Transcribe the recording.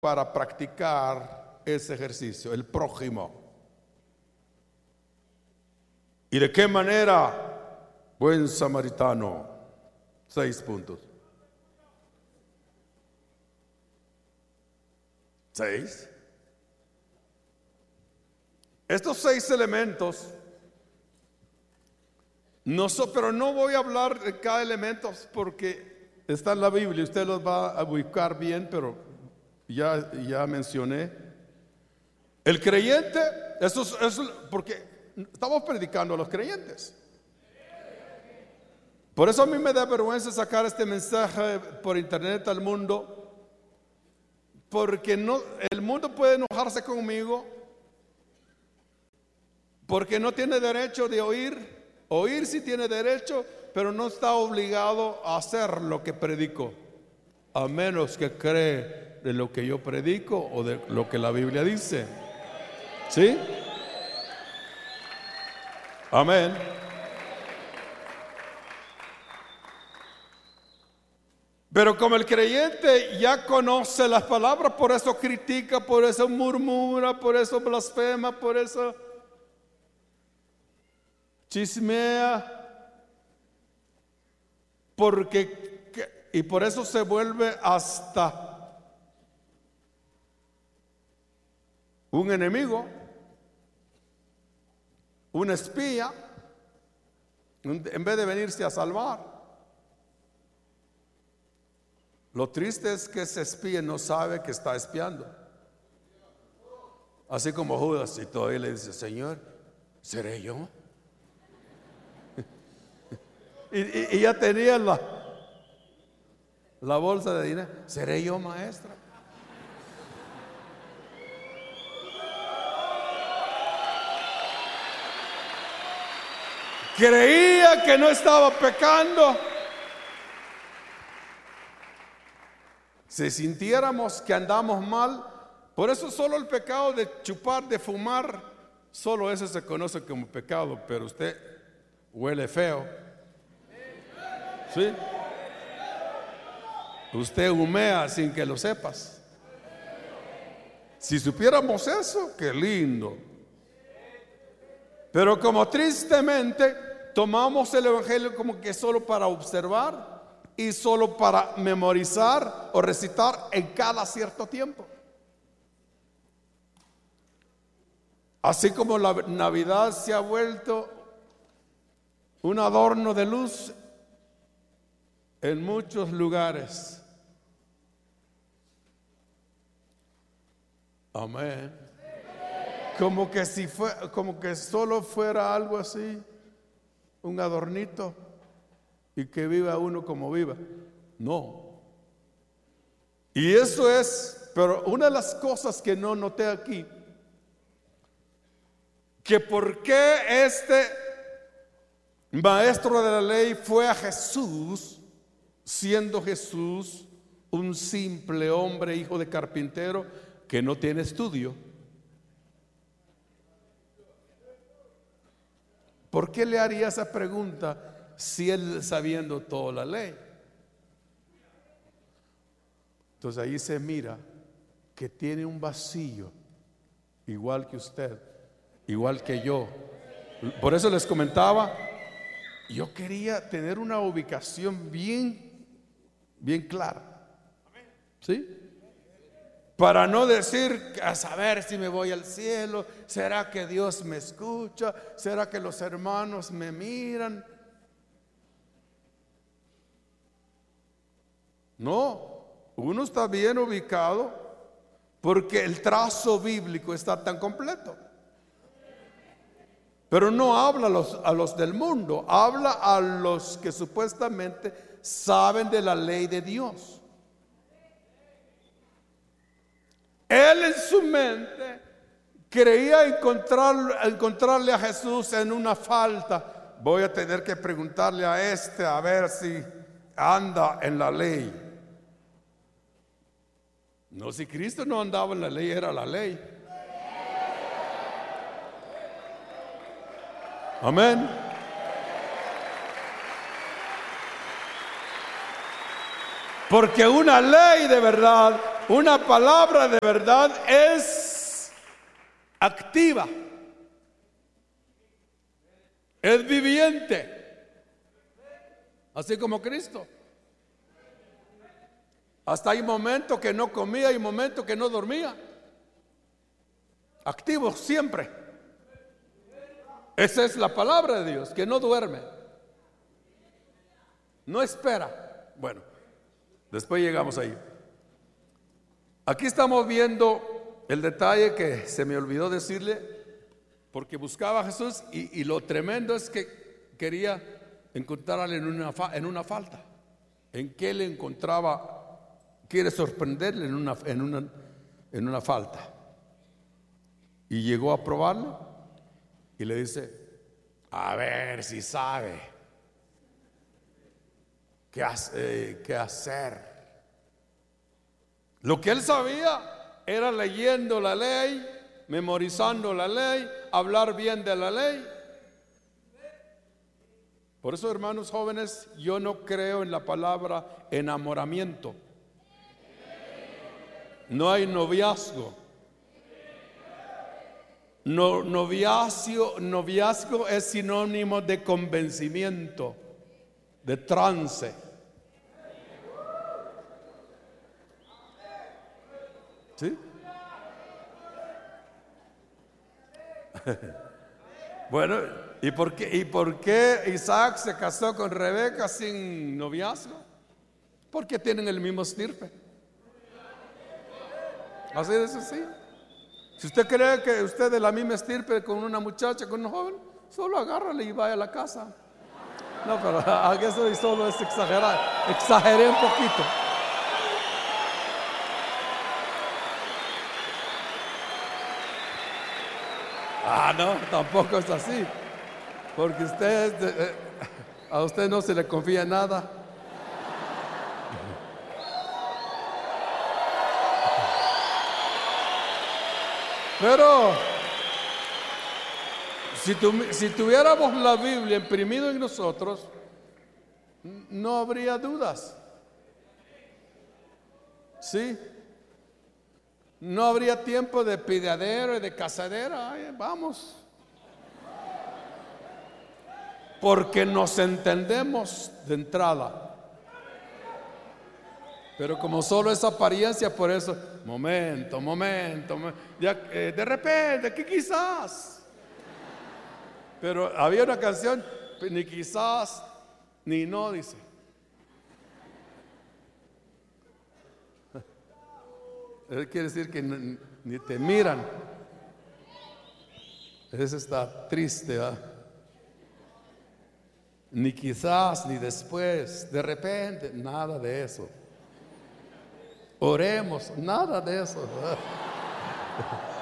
para practicar ese ejercicio, el prójimo. ¿Y de qué manera? Buen samaritano. 6 puntos. 6. Estos 6 elementos, pero no voy a hablar de cada elemento porque está en la Biblia, usted los va a ubicar bien, pero ya mencioné. El creyente, eso porque estamos predicando a los creyentes. Por eso a mí me da vergüenza sacar este mensaje por internet al mundo, porque el mundo puede enojarse conmigo, porque no tiene derecho de oír. Oír sí tiene derecho, pero no está obligado a hacer lo que predico, a menos que cree de lo que yo predico o de lo que la Biblia dice. ¿Sí? Amén. Pero como el creyente ya conoce las palabras, por eso critica, por eso murmura, por eso blasfema, por eso chismea, y por eso se vuelve hasta un enemigo, un espía, en vez de venirse a salvar. Lo triste es que ese espía no sabe que está espiando. Así como Judas, y todavía le dice: Señor, ¿seré yo? y ya tenía la bolsa de dinero. ¿Seré yo, maestra? Creía que no estaba pecando. Si sintiéramos que andamos mal, por eso solo el pecado de chupar, de fumar, solo ese se conoce como pecado, pero usted huele feo. ¿Sí? Usted humea sin que lo sepas. Si supiéramos eso, qué lindo. Pero como tristemente tomamos el evangelio como que solo para observar y solo para memorizar o recitar en cada cierto tiempo. Así como la Navidad se ha vuelto un adorno de luz en muchos lugares. Amén. Como que solo fuera algo así, un adornito, y que viva uno como viva. No. Y eso es, pero una de las cosas que no noté aquí, que por qué este maestro de la ley fue a Jesús, siendo Jesús un simple hombre, hijo de carpintero, que no tiene estudio. ¿Por qué le haría esa pregunta si él sabiendo toda la ley? Entonces ahí se mira que tiene un vacío, igual que usted, igual que yo. Por eso les comentaba, yo quería tener una ubicación bien clara, ¿sí? Para no decir, a saber si me voy al cielo, ¿será que Dios me escucha? ¿Será que los hermanos me miran? No, uno está bien ubicado porque el trazo bíblico está tan completo. Pero no habla a los del mundo, habla a los que supuestamente saben de la ley de Dios. Él en su mente creía encontrarle a Jesús en una falta. Voy a tener que preguntarle a a ver si anda en la ley. No, si Cristo no andaba en la ley, era la ley. Amén. Porque una ley de verdad, Una palabra de verdad es activa, es viviente, así como Cristo. Hasta hay momentos que no comía y momentos que no dormía. Activo siempre. Esa es la palabra de Dios, que no duerme, no espera. Bueno, después llegamos ahí. Aquí estamos viendo el detalle que se me olvidó decirle, porque buscaba a Jesús y lo tremendo es que quería encontrarle en una falta. ¿En qué le encontraba? Quiere sorprenderle en una falta. Y llegó a probarle y le dice: a ver si sabe qué hacer. Lo que él sabía era leyendo la ley, memorizando la ley, hablar bien de la ley. Por eso, hermanos jóvenes, yo no creo en la palabra enamoramiento. No hay noviazgo. Noviazgo es sinónimo de convencimiento, de trance. ¿Sí? Bueno, ¿y por qué Isaac se casó con Rebeca sin noviazgo? Porque tienen el mismo estirpe. Así de sencillo. Si usted cree que usted es de la misma estirpe con una muchacha, con un joven, solo agárrale y vaya a la casa. No, pero eso solo es exagerar. Exageré un poquito. No, tampoco es así. Porque a usted no se le confía nada. Pero si tuviéramos la Biblia imprimida en nosotros, no habría dudas. ¿Sí? No habría tiempo de pidadero y de casadera. Ay, vamos. Porque nos entendemos de entrada. Pero como solo es apariencia, por eso, momento, ya, de repente, que quizás. Pero había una canción, ni quizás, ni no, dice. Eso quiere decir que ni te miran. Eso está triste, ¿verdad? Ni quizás, ni después, de repente, nada de eso. Oremos, nada de eso, ¿verdad?